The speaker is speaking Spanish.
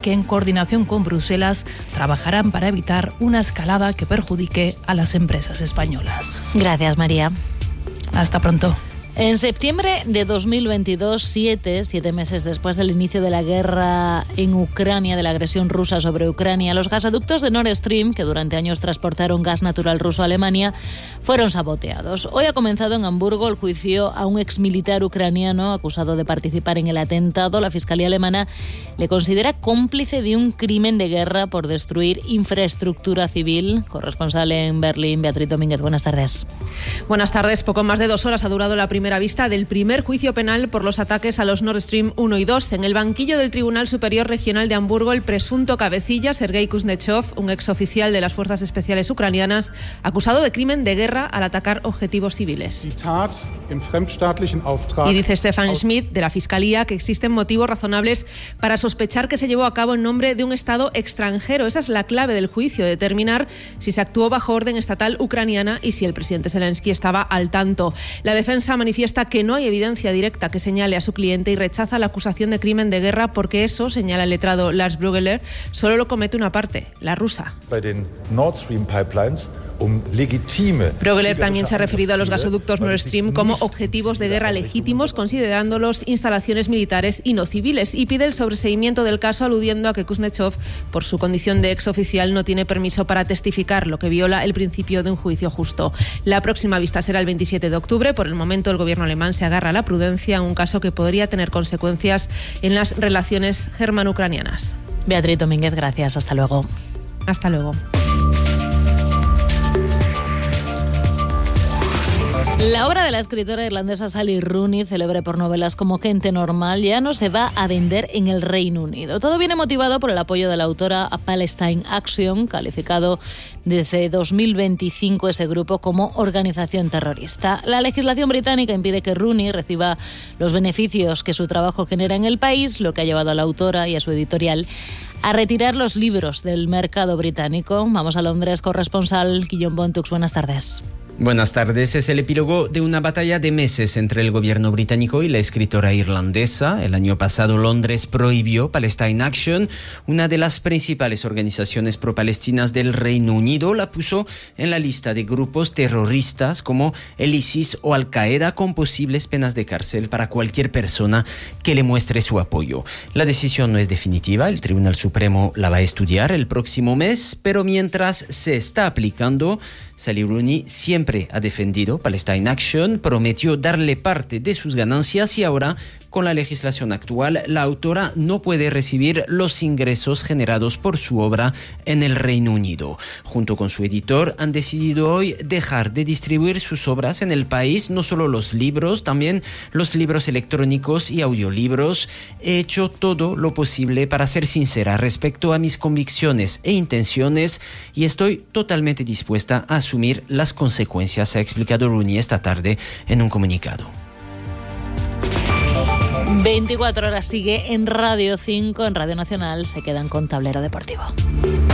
que en coordinación con Bruselas trabajarán para evitar una escalada que perjudique a las empresas españolas. Gracias, María. Hasta pronto. En septiembre de 2022, siete meses después del inicio de la guerra en Ucrania, de la agresión rusa sobre Ucrania, los gasoductos de Nord Stream, que durante años transportaron gas natural ruso a Alemania, fueron saboteados. Hoy ha comenzado en Hamburgo el juicio a un exmilitar ucraniano acusado de participar en el atentado. La Fiscalía alemana le considera cómplice de un crimen de guerra por destruir infraestructura civil. Corresponsal en Berlín, Beatriz Domínguez, buenas tardes. Buenas tardes. Poco más de 2 horas ha durado la primera vista del primer juicio penal por los ataques a los Nord Stream 1 y 2. En el banquillo del Tribunal Superior Regional de Hamburgo, el presunto cabecilla, Sergei Kuznechov, un exoficial de las Fuerzas Especiales ucranianas, acusado de crimen de guerra al atacar objetivos civiles. Y dice Stefan Schmidt, de la Fiscalía, que existen motivos razonables para sospechar que se llevó a cabo en nombre de un Estado extranjero. Esa es la clave del juicio, determinar si se actuó bajo orden estatal ucraniana y si el presidente Zelensky estaba al tanto. La defensa manifiesta que no hay evidencia directa que señale a su cliente y rechaza la acusación de crimen de guerra porque eso, señala el letrado Lars Brugeler, solo lo comete una parte, la rusa. Brugeler también se ha referido a los gasoductos Nord Stream como objetivos de guerra legítimos, considerándolos instalaciones militares y no civiles, y pide el sobreseimiento del caso aludiendo a que Kuznechov, por su condición de exoficial, no tiene permiso para testificar, lo que viola el principio de un juicio justo. La próxima vista será el 27 de octubre. Por el momento, el gobierno alemán se agarra a la prudencia, un caso que podría tener consecuencias en las relaciones germano-ucranianas. Beatriz Domínguez, gracias. Hasta luego. Hasta luego. La obra de la escritora irlandesa Sally Rooney, célebre por novelas como Gente Normal, ya no se va a vender en el Reino Unido. Todo viene motivado por el apoyo de la autora a Palestine Action, calificado desde 2025 ese grupo como organización terrorista. La legislación británica impide que Rooney reciba los beneficios que su trabajo genera en el país, lo que ha llevado a la autora y a su editorial a retirar los libros del mercado británico. Vamos a Londres, corresponsal Guillaume Bontux. Buenas tardes. Buenas tardes. Es el epílogo de una batalla de meses entre el gobierno británico y la escritora irlandesa. El año pasado Londres prohibió Palestine Action, una de las principales organizaciones pro-palestinas del Reino Unido. La puso en la lista de grupos terroristas como el ISIS o Al-Qaeda, con posibles penas de cárcel para cualquier persona que le muestre su apoyo. La decisión no es definitiva. El Tribunal Supremo la va a estudiar el próximo mes, pero mientras se está aplicando, Sally Rooney siempre ha defendido Palestine Action, prometió darle parte de sus ganancias y ahora, con la legislación actual, la autora no puede recibir los ingresos generados por su obra en el Reino Unido. Junto con su editor, han decidido hoy dejar de distribuir sus obras en el país, no solo los libros, también los libros electrónicos y audiolibros. He hecho todo lo posible para ser sincera respecto a mis convicciones e intenciones y estoy totalmente dispuesta a asumir las consecuencias, ha explicado Rooney esta tarde en un comunicado. 24 horas sigue en Radio 5, en Radio Nacional. Se quedan con Tablero Deportivo.